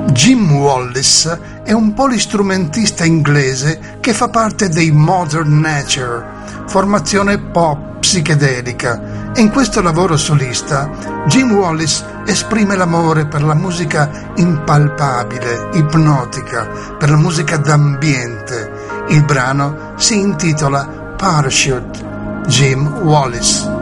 Jim Wallis è un polistrumentista inglese che fa parte dei Modern Nature, formazione pop psichedelica, e in questo lavoro solista Jim Wallis esprime l'amore per la musica impalpabile, ipnotica, per la musica d'ambiente. Il brano si intitola Parachute. Jim Wallis.